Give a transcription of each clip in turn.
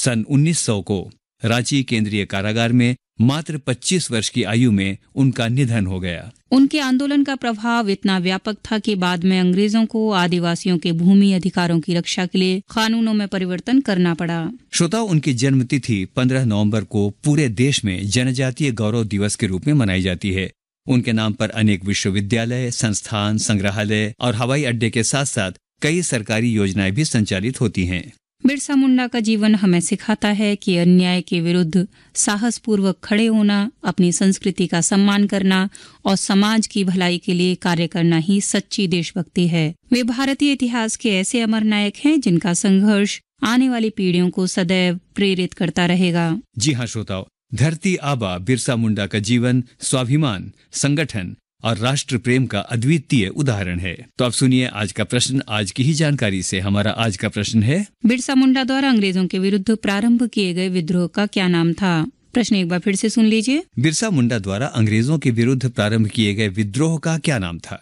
सन 1900 को रांची केंद्रीय कारागार में मात्र 25 वर्ष की आयु में उनका निधन हो गया। उनके आंदोलन का प्रभाव इतना व्यापक था कि बाद में अंग्रेजों को आदिवासियों के भूमि अधिकारों की रक्षा के लिए कानूनों में परिवर्तन करना पड़ा। श्रोता, उनकी जन्मतिथि 15 नवंबर को पूरे देश में जनजातीय गौरव दिवस के रूप में मनाई जाती है। उनके नाम पर अनेक विश्वविद्यालय, संस्थान, संग्रहालय और हवाई अड्डे के साथ साथ कई सरकारी योजनाएं भी संचालित होती हैं। बिरसा मुंडा का जीवन हमें सिखाता है कि अन्याय के विरुद्ध साहसपूर्वक खड़े होना, अपनी संस्कृति का सम्मान करना और समाज की भलाई के लिए कार्य करना ही सच्ची देशभक्ति है। वे भारतीय इतिहास के ऐसे अमर नायक हैं जिनका संघर्ष आने वाली पीढ़ियों को सदैव प्रेरित करता रहेगा। जी हाँ श्रोताओ, धरती आबा बिरसा मुंडा का जीवन स्वाभिमान, संगठन और राष्ट्र प्रेम का अद्वितीय उदाहरण है। तो अब सुनिए आज का प्रश्न आज की ही जानकारी से। हमारा आज का प्रश्न है, बिरसा मुंडा द्वारा अंग्रेजों के विरुद्ध प्रारंभ किए गए विद्रोह का क्या नाम था? प्रश्न एक बार फिर से सुन लीजिए। बिरसा मुंडा द्वारा अंग्रेजों के विरुद्ध प्रारंभ किए गए विद्रोह का क्या नाम था?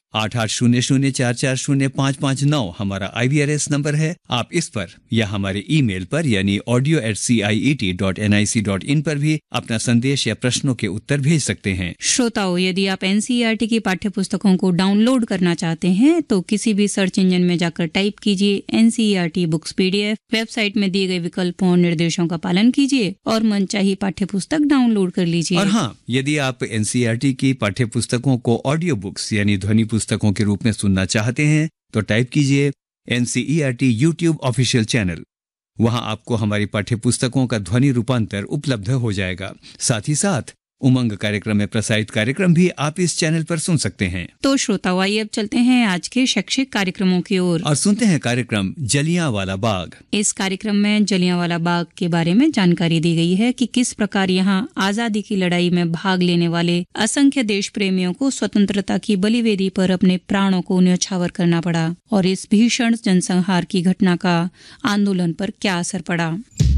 8800440559 हमारा IVRS नंबर है। आप इस पर या हमारे ईमेल पर यानी audio@ciet.nic.in पर भी अपना संदेश या प्रश्नों के उत्तर भेज सकते हैं। श्रोताओ, यदि आप NCERT की पाठ्य पुस्तकों को डाउनलोड करना चाहते हैं तो किसी भी सर्च इंजन में जाकर टाइप कीजिए NCERT बुक्स PDF। वेबसाइट में दिए गए विकल्पों और निर्देशों का पालन कीजिए और मनचाही पाठ्य पुस्तक डाउनलोड कर लीजिए। और हाँ, यदि आप NCERT की पाठ्य पुस्तकों को ऑडियो बुक्स यानी ध्वनि पुस्तकों के रूप में सुनना चाहते हैं तो टाइप कीजिए NCERT YouTube ऑफिशियल चैनल। वहां आपको हमारी पाठ्य पुस्तकों का ध्वनि रूपांतर उपलब्ध हो जाएगा। साथ ही साथ उमंग कार्यक्रम में प्रसारित कार्यक्रम भी आप इस चैनल पर सुन सकते हैं। तो श्रोताओ, आइए अब चलते हैं आज के शैक्षिक कार्यक्रमों की ओर और सुनते हैं कार्यक्रम जलियांवाला बाग। इस कार्यक्रम में जलियांवाला बाग के बारे में जानकारी दी गई है कि किस प्रकार यहाँ आजादी की लड़ाई में भाग लेने वाले असंख्य देश प्रेमियों को स्वतंत्रता की बलिवेदी पर अपने प्राणों को न्यौछावर करना पड़ा और इस भीषण जनसंहार की घटना का आंदोलन पर क्या असर पड़ा।